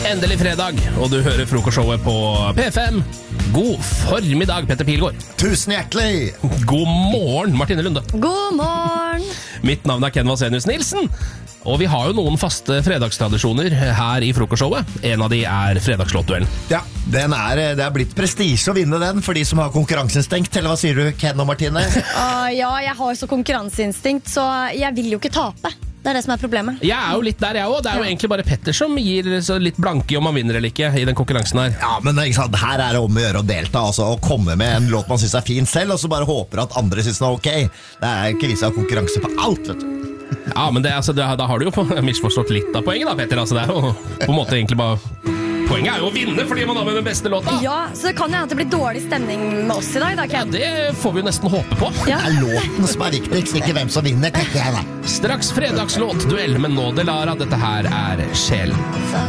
Endelig fredag, og du hører frokostshowet på P5. God formiddag, Petter Pilgaard. Tusen hjertelig. God morgen, Martine Lunde. God morgen. Mitt navn er Ken Vasenius Nilsen. Og vi har jo noen faste fredagstradisjoner her i frokostshowet. En av de er fredagslåtduellen. Ja, det er blitt prestisje å vinne den for de som har konkurranseinstinkt. Eller hva sier du, Ken og Martine? Ja, jeg har så konkurranseinstinkt, så jeg vil jo ikke tape. Det er det som er problemet. Jeg er jo litt der, jeg også. Det er jo egentlig bare Petter som gir så litt blanke om man vinner eller ikke i den konkurransen her. Ja, men ikke sant, her er det om å gjøre å delta, altså, og komme med en låt man synes er fin selv, og så bare håper at andre synes den er ok. Det er ikke vist å ha konkurranse på alt, vet du. Ja, men da har du jo misforstått litt av poenget da, Petter. Altså, det er jo på en måte egentlig bare... Poenget er jo å vinne fordi man har med den beste låta. Ja, så det kan jo at det blir dårlig stemning med oss i dag, da, Ken. Ja, det får vi jo nesten håpe på. Ja. Det er låten som er viktigst, ikke hvem som vinner, tenker jeg da. Straks fredagslåt, duell med Nåde Lara. Dette her er Sjelen.